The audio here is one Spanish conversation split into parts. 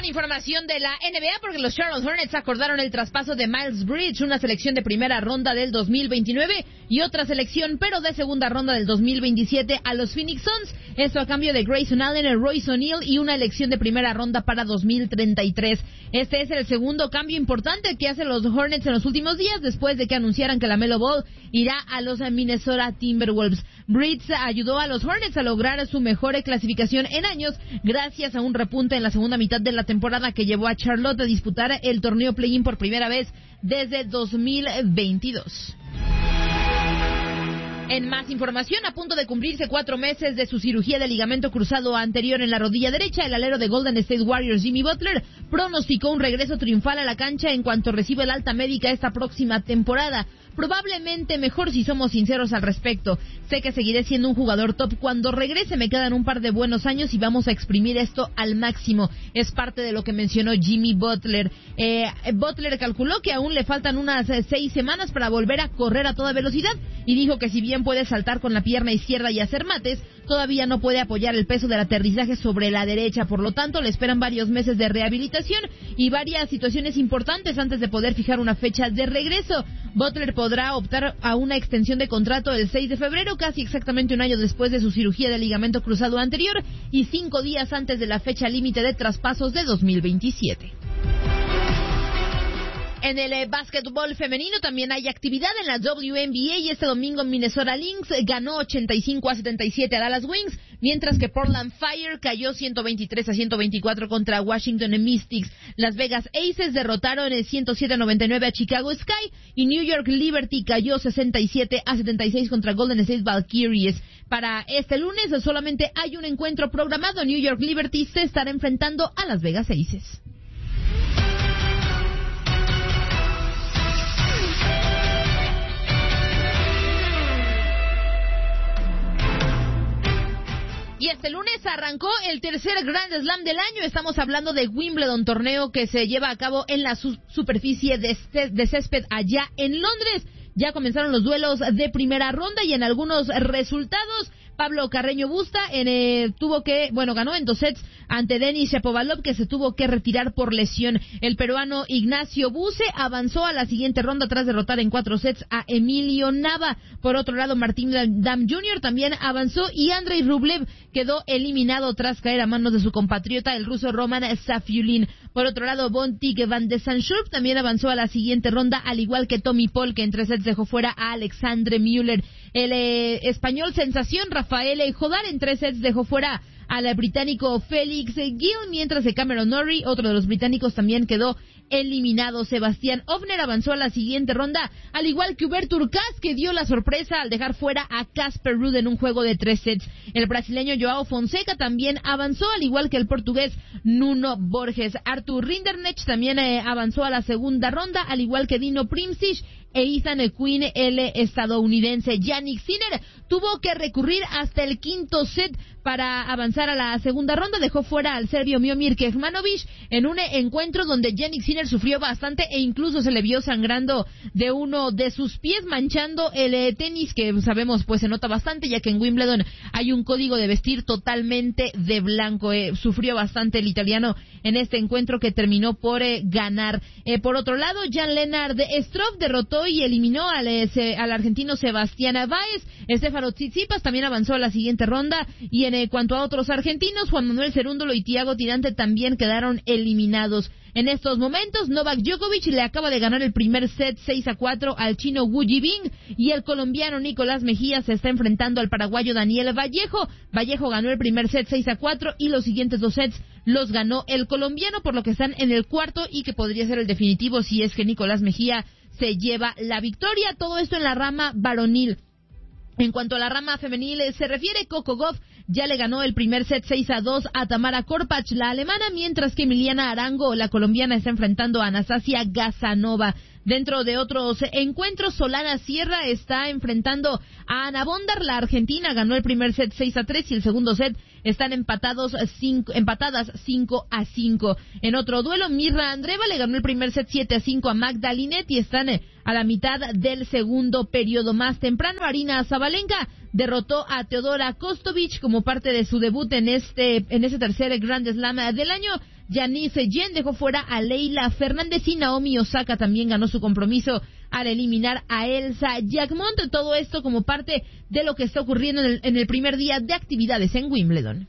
con información de la NBA porque los Charlotte Hornets acordaron el traspaso de Miles Bridges, una selección de primera ronda del 2029 y otra selección, pero de segunda ronda del 2027 a los Phoenix Suns. Esto a cambio de Grayson Allen, Royce O'Neal y una elección de primera ronda para 2033. Este es el segundo cambio importante que hacen los Hornets en los últimos días después de que anunciaran que LaMelo Ball irá a los Minnesota Timberwolves. Bridges ayudó a los Hornets a lograr su mejor clasificación en años gracias a un repunte en la segunda mitad de la temporada que llevó a Charlotte a disputar el torneo play-in por primera vez desde 2022. En más información, a punto de cumplirse 4 meses de su cirugía de ligamento cruzado anterior en la rodilla derecha, el alero de Golden State Warriors, Jimmy Butler, pronosticó un regreso triunfal a la cancha en cuanto reciba el alta médica esta próxima temporada. Probablemente mejor si somos sinceros al respecto. Sé que seguiré siendo un jugador top. Cuando regrese me quedan un par de buenos años y vamos a exprimir esto al máximo. Es parte de lo que mencionó Jimmy Butler. Butler calculó que aún le faltan unas 6 semanas para volver a correr a toda velocidad y dijo que si bien puede saltar con la pierna izquierda y hacer mates, todavía no puede apoyar el peso del aterrizaje sobre la derecha. Por lo tanto, le esperan varios meses de rehabilitación y varias situaciones importantes antes de poder fijar una fecha de regreso. Butler podrá optar a una extensión de contrato el 6 de febrero, casi exactamente un año después de su cirugía de ligamento cruzado anterior y 5 días antes de la fecha límite de traspasos de 2027. En el básquetbol femenino también hay actividad en la WNBA y este domingo Minnesota Lynx ganó 85-77 a Dallas Wings, mientras que Portland Fire cayó 123-124 contra Washington Mystics. Las Vegas Aces derrotaron 107-99 a Chicago Sky y New York Liberty cayó 67-76 contra Golden State Valkyries. Para este lunes solamente hay un encuentro programado. New York Liberty se estará enfrentando a Las Vegas Aces. Y este lunes arrancó el tercer Grand Slam del año. Estamos hablando de Wimbledon, torneo que se lleva a cabo en la superficie de césped allá en Londres. Ya comenzaron los duelos de primera ronda y en algunos resultados Pablo Carreño Busta ganó en 2 sets ante Denis Shapovalov, que se tuvo que retirar por lesión. El peruano Ignacio Buse avanzó a la siguiente ronda tras derrotar en 4 sets a Emilio Nava. Por otro lado, Martín Dam Jr. también avanzó y Andrei Rublev quedó eliminado tras caer a manos de su compatriota, el ruso Roman Safiullin. Por otro lado, Bontic van de Sanschulp también avanzó a la siguiente ronda, al igual que Tommy Paul, que en 3 sets dejó fuera a Alexandre Müller. El español sensación Rafael Jodar en 3 sets dejó fuera al británico Félix Gill, mientras que Cameron Norrie, otro de los británicos, también quedó eliminado. Sebastián Ofner avanzó a la siguiente ronda, al igual que Hubert Hurkacz, que dio la sorpresa al dejar fuera a Casper Ruud en un juego de 3 sets. El brasileño Joao Fonseca también avanzó, al igual que el portugués Nuno Borges. Arthur Rinderknecht también avanzó a la segunda ronda, al igual que Dino Primcic e Ethan Quinn, el estadounidense. Jannik Sinner tuvo que recurrir hasta el 5º set para avanzar a la segunda ronda. Dejó fuera al serbio Miomir Kecmanovic en un encuentro donde Jannik Sinner sufrió bastante e incluso se le vio sangrando de uno de sus pies, manchando el tenis, que sabemos pues se nota bastante, ya que en Wimbledon hay un código de vestir totalmente de blanco. Sufrió bastante el italiano en este encuentro que terminó por ganar. Por otro lado, Jan-Lennard Struff derrotó y eliminó al argentino Sebastián Báez. Stefano Tsitsipas también avanzó a la siguiente ronda y en cuanto a otros argentinos, Juan Manuel Cerúndolo y Thiago Tirante también quedaron eliminados. En estos momentos, Novak Djokovic le acaba de ganar el primer set 6-4 al chino Wu Yibing y el colombiano Nicolás Mejía se está enfrentando al paraguayo Daniel Vallejo. Vallejo ganó el primer set 6-4 y los siguientes 2 sets los ganó el colombiano, por lo que están en el cuarto y que podría ser el definitivo si es que Nicolás Mejía se lleva la victoria. Todo esto en la rama varonil. En cuanto a la rama femenil se refiere, Coco Gauff ya le ganó el primer set 6-2 a Tamara Korpach, la alemana, mientras que Emiliana Arango, la colombiana, está enfrentando a Anastasia Gazanova. Dentro de otros encuentros, Solana Sierra está enfrentando a Ana Bondar, la argentina, ganó el primer set 6-3 y el segundo set están empatadas 5-5. En otro duelo, Mirra Andreeva le ganó el primer set 7-5 a Magda Linette y están a la mitad del segundo periodo. Más temprano, Arina Zabalenka derrotó a Teodora Kostovich como parte de su debut en ese tercer Grand Slam del año. Janice Yen dejó fuera a Leila Fernández y Naomi Osaka también ganó su compromiso al eliminar a Elsa Jacmont. Todo esto como parte de lo que está ocurriendo en el primer día de actividades en Wimbledon.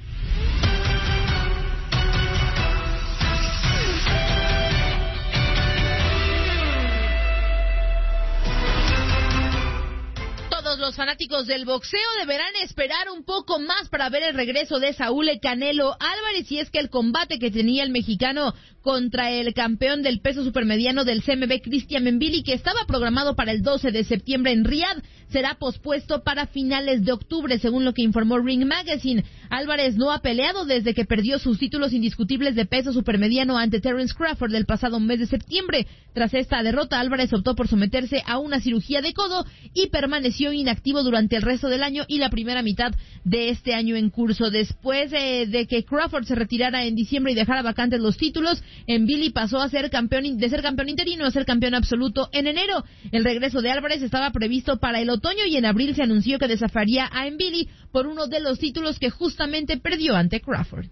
Los fanáticos del boxeo deberán esperar un poco más para ver el regreso de Saúl Canelo Álvarez, y es que el combate que tenía el mexicano contra el campeón del peso supermediano del CMB, Christian Mbili, que estaba programado para el 12 de septiembre en Riad, será pospuesto para finales de octubre, según lo que informó Ring Magazine. Álvarez no ha peleado desde que perdió sus títulos indiscutibles de peso supermediano ante Terence Crawford del pasado mes de septiembre. Tras esta derrota, Álvarez optó por someterse a una cirugía de codo y permaneció inactivo durante el resto del año y la primera mitad de este año en curso. Después de que Crawford se retirara en diciembre y dejara vacantes los títulos, Mbili pasó a ser de ser campeón interino a ser campeón absoluto en enero. El regreso de Álvarez estaba previsto para el otoño y en abril se anunció que desafiaría a Mbili por uno de los títulos que justamente perdió ante Crawford.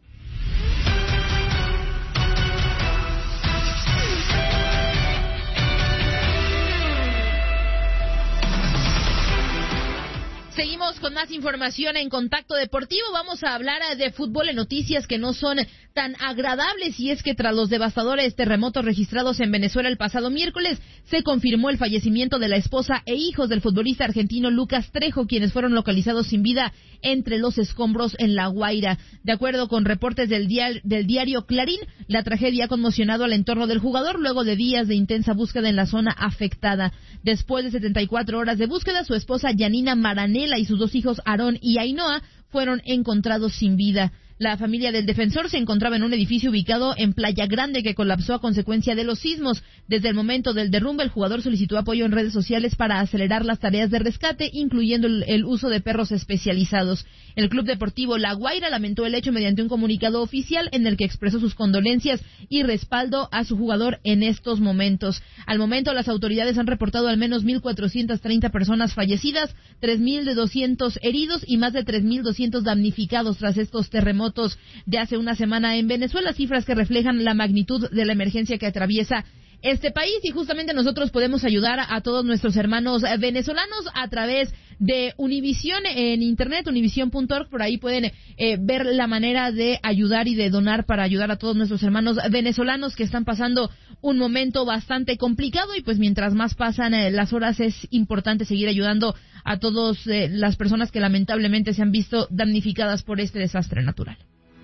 Seguimos con más información en Contacto Deportivo. Vamos a hablar de fútbol en noticias que no son tan agradables, y es que tras los devastadores terremotos registrados en Venezuela el pasado miércoles, se confirmó el fallecimiento de la esposa e hijos del futbolista argentino Lucas Trejo, quienes fueron localizados sin vida entre los escombros en La Guaira. De acuerdo con reportes del diario Clarín, la tragedia ha conmocionado al entorno del jugador luego de días de intensa búsqueda en la zona afectada. Después de 74 horas de búsqueda, su esposa Yanina Maranela y sus dos hijos Aarón y Ainhoa fueron encontrados sin vida. La familia del defensor se encontraba en un edificio ubicado en Playa Grande que colapsó a consecuencia de los sismos. Desde el momento del derrumbe, el jugador solicitó apoyo en redes sociales para acelerar las tareas de rescate, incluyendo el uso de perros especializados. El Club Deportivo La Guaira lamentó el hecho mediante un comunicado oficial en el que expresó sus condolencias y respaldo a su jugador en estos momentos. Al momento, las autoridades han reportado al menos 1,430 personas fallecidas, 3,200 heridos y más de 3,200 damnificados tras estos terremotos de hace una semana en Venezuela, cifras que reflejan la magnitud de la emergencia que atraviesa este país. Y justamente nosotros podemos ayudar a todos nuestros hermanos venezolanos a través de Univisión en internet, univision.org. Por ahí pueden ver la manera de ayudar y de donar para ayudar a todos nuestros hermanos venezolanos que están pasando un momento bastante complicado, y pues mientras más pasan las horas es importante seguir ayudando a todas las personas que lamentablemente se han visto damnificadas por este desastre natural.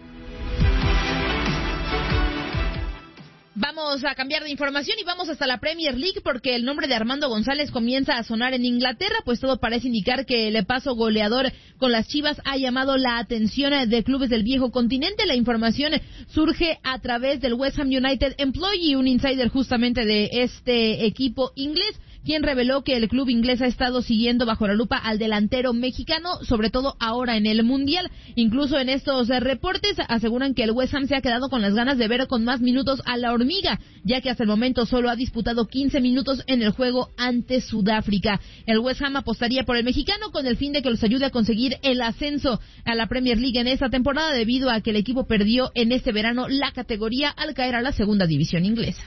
Vamos a cambiar de información y vamos hasta la Premier League, porque el nombre de Armando González comienza a sonar en Inglaterra, pues todo parece indicar que el paso goleador con las Chivas ha llamado la atención de clubes del viejo continente. La información surge a través del West Ham United Employee, un insider justamente de este equipo inglés, quien reveló que el club inglés ha estado siguiendo bajo la lupa al delantero mexicano, sobre todo ahora en el Mundial. Incluso en estos reportes aseguran que el West Ham se ha quedado con las ganas de ver con más minutos a la hormiga, ya que hasta el momento solo ha disputado 15 minutos en el juego ante Sudáfrica. El West Ham apostaría por el mexicano con el fin de que los ayude a conseguir el ascenso a la Premier League en esta temporada, debido a que el equipo perdió en este verano la categoría al caer a la segunda división inglesa.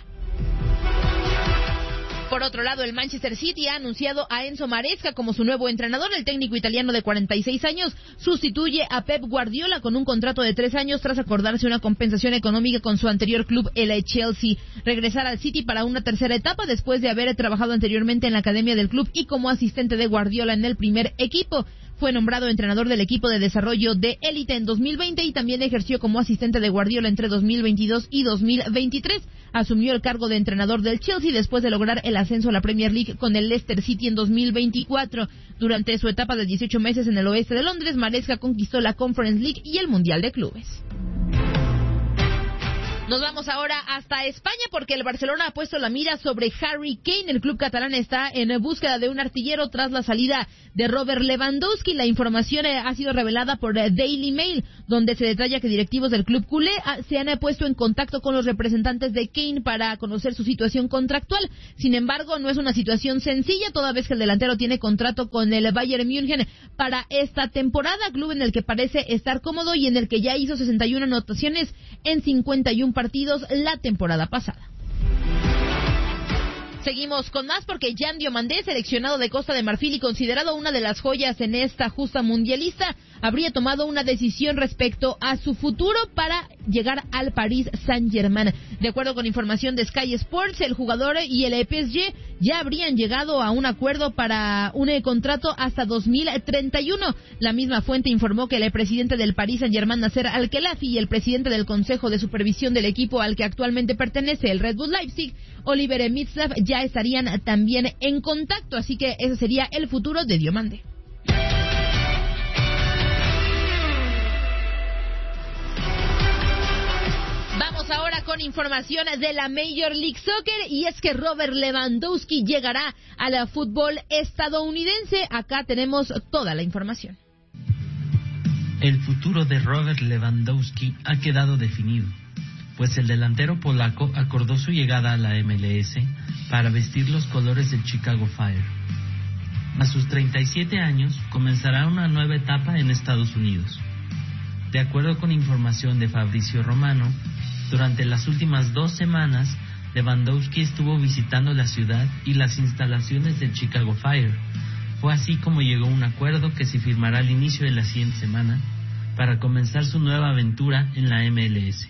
Por otro lado, el Manchester City ha anunciado a Enzo Maresca como su nuevo entrenador. El técnico italiano de 46 años sustituye a Pep Guardiola con un contrato de 3 años tras acordarse una compensación económica con su anterior club, el Chelsea. Regresar al City para una tercera etapa después de haber trabajado anteriormente en la academia del club y como asistente de Guardiola en el primer equipo. Fue nombrado entrenador del equipo de desarrollo de élite en 2020 y también ejerció como asistente de Guardiola entre 2022 y 2023. Asumió el cargo de entrenador del Chelsea después de lograr el ascenso a la Premier League con el Leicester City en 2024. Durante su etapa de 18 meses en el oeste de Londres, Maresca conquistó la Conference League y el Mundial de Clubes. Nos vamos ahora hasta España porque el Barcelona ha puesto la mira sobre Harry Kane. El club catalán está en búsqueda de un artillero tras la salida de Robert Lewandowski. La información ha sido revelada por Daily Mail, donde se detalla que directivos del club culé se han puesto en contacto con los representantes de Kane para conocer su situación contractual. Sin embargo, no es una situación sencilla, toda vez que el delantero tiene contrato con el Bayern München para esta temporada, club en el que parece estar cómodo y en el que ya hizo 61 anotaciones en 51 partidos la temporada pasada. Seguimos con más porque Jan Diomandé, seleccionado de Costa de Marfil y considerado una de las joyas en esta justa mundialista, habría tomado una decisión respecto a su futuro para llegar al Paris Saint-Germain. De acuerdo con información de Sky Sports, el jugador y el PSG ya habrían llegado a un acuerdo para un contrato hasta 2031. La misma fuente informó que el presidente del Paris Saint-Germain, Nasser Al-Khelaifi, y el presidente del Consejo de Supervisión del equipo al que actualmente pertenece, el Red Bull Leipzig, Oliver Mintzlaff, ya estarían también en contacto, así que ese sería el futuro de Diomandé. Vamos ahora con información de la Major League Soccer, y es que Robert Lewandowski llegará al fútbol estadounidense. Acá tenemos toda la información. El futuro de Robert Lewandowski ha quedado definido, pues el delantero polaco acordó su llegada a la MLS para vestir los colores del Chicago Fire. A sus 37 años comenzará una nueva etapa en Estados Unidos. De acuerdo con información de Fabrizio Romano, durante las últimas 2 semanas, Lewandowski estuvo visitando la ciudad y las instalaciones del Chicago Fire. Fue así como llegó a un acuerdo que se firmará al inicio de la siguiente semana para comenzar su nueva aventura en la MLS.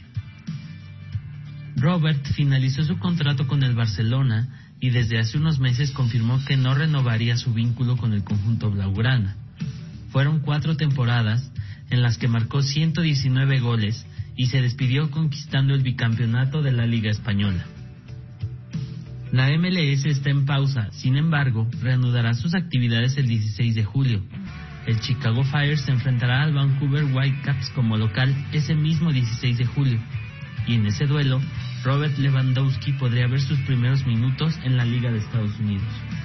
Robert finalizó su contrato con el Barcelona y desde hace unos meses confirmó que no renovaría su vínculo con el conjunto blaugrana. Fueron 4 temporadas en las que marcó 119 goles y se despidió conquistando el bicampeonato de la Liga Española. La MLS está en pausa, sin embargo, reanudará sus actividades el 16 de julio. El Chicago Fire se enfrentará al Vancouver Whitecaps como local ese mismo 16 de julio. Y en ese duelo, Robert Lewandowski podría ver sus primeros minutos en la Liga de Estados Unidos.